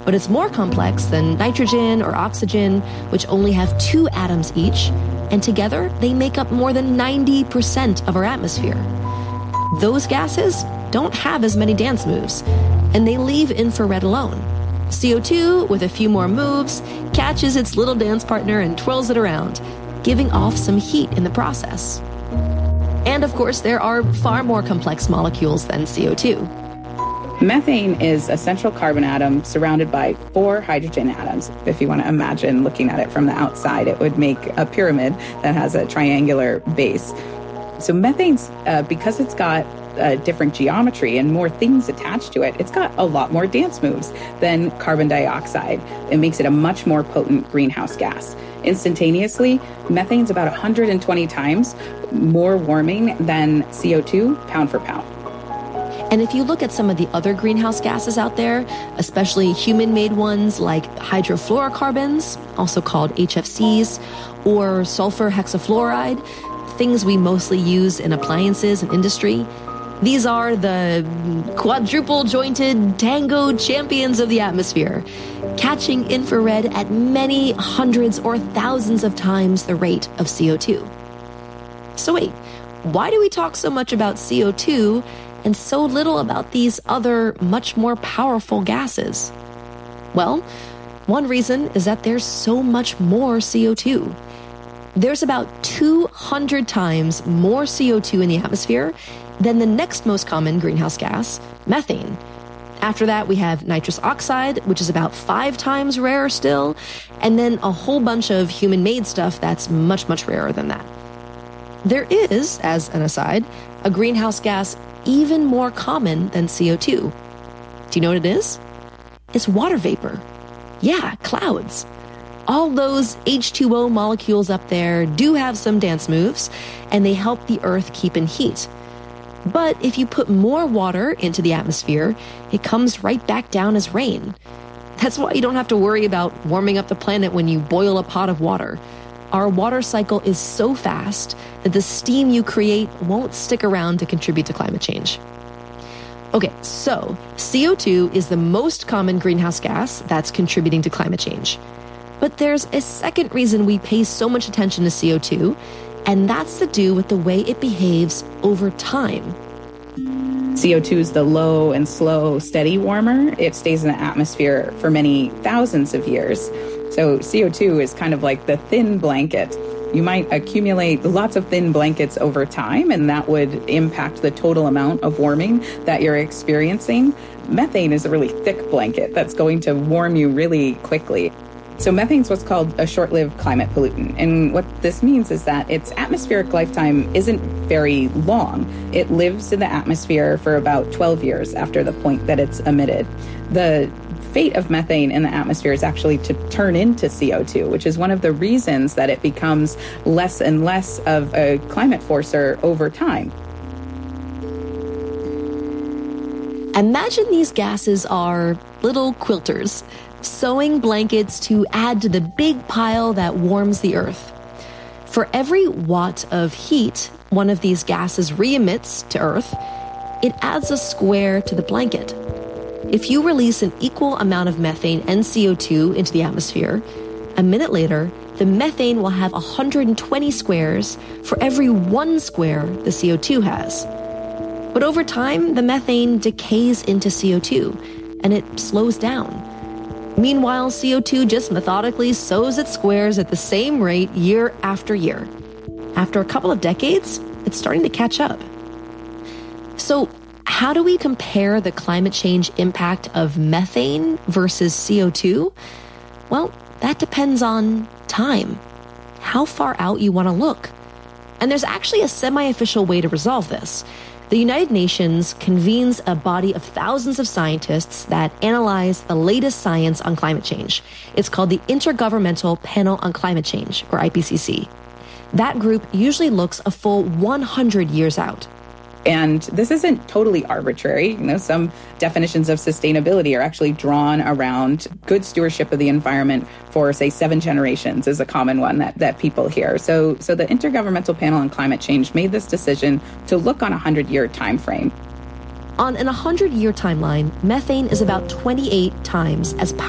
but it's more complex than nitrogen or oxygen, which only have 2 atoms each, and together they make up more than 90% of our atmosphere. Those gases don't have as many dance moves, and they leave infrared alone. CO2, with a few more moves, catches its little dance partner and twirls it around, giving off some heat in the process. And of course, there are far more complex molecules than CO2. Methane is a central carbon atom surrounded by 4 hydrogen atoms. If you want to imagine looking at it from the outside, it would make a pyramid that has a triangular base. So methane's, because it's got different geometry and more things attached to it, it's got a lot more dance moves than carbon dioxide. It makes it a much more potent greenhouse gas. Instantaneously, methane's about 120 times more warming than CO2 pound for pound. And if you look at some of the other greenhouse gases out there, especially human-made ones like hydrofluorocarbons, also called HFCs, or sulfur hexafluoride, things we mostly use in appliances and industry, these are the quadruple-jointed tango champions of the atmosphere, catching infrared at many hundreds or thousands of times the rate of CO2. So wait, why do we talk so much about CO2 and so little about these other, much more powerful gases? Well, one reason is that there's so much more CO2. There's about 200 times more CO2 in the atmosphere than the next most common greenhouse gas, methane. After that, we have nitrous oxide, which is about 5 times rarer still, and then a whole bunch of human-made stuff that's much, much rarer than that. There is, as an aside, a greenhouse gas even more common than CO2. Do you know what it is? It's water vapor. Yeah, clouds. All those H2O molecules up there do have some dance moves, and they help the Earth keep in heat. But if you put more water into the atmosphere, it comes right back down as rain. That's why you don't have to worry about warming up the planet when you boil a pot of water. Our water cycle is so fast that the steam you create won't stick around to contribute to climate change. Okay, so CO2 is the most common greenhouse gas that's contributing to climate change. But there's a second reason we pay so much attention to CO2, and that's to do with the way it behaves over time. CO2 is the low and slow, steady warmer. It stays in the atmosphere for many thousands of years. So CO2 is kind of like the thin blanket. You might accumulate lots of thin blankets over time, and that would impact the total amount of warming that you're experiencing. Methane is a really thick blanket that's going to warm you really quickly. So methane is what's called a short-lived climate pollutant. And what this means is that its atmospheric lifetime isn't very long. It lives in the atmosphere for about 12 years after the point that it's emitted. The fate of methane in the atmosphere is actually to turn into CO2, which is one of the reasons that it becomes less and less of a climate forcer over time. Imagine these gases are little quilters, sewing blankets to add to the big pile that warms the Earth. For every watt of heat one of these gases re-emits to Earth, it adds a square to the blanket. If you release an equal amount of methane and CO2 into the atmosphere, a minute later, the methane will have 120 squares for every 1 square the CO2 has. But over time, the methane decays into CO2, and it slows down. Meanwhile, CO2 just methodically sews its squares at the same rate year after year. After a couple of decades, it's starting to catch up. So, how do we compare the climate change impact of methane versus CO2? Well, that depends on time, how far out you want to look. And there's actually a semi-official way to resolve this. The United Nations convenes a body of thousands of scientists that analyze the latest science on climate change. It's called the Intergovernmental Panel on Climate Change, or IPCC. That group usually looks a full 100 years out. And this isn't totally arbitrary. Some definitions of sustainability are actually drawn around good stewardship of the environment for, say, 7 generations is a common one that people hear. So the Intergovernmental Panel on Climate Change made this decision to look on a 100-year time frame. On an 100-year timeline, methane is about 28 times as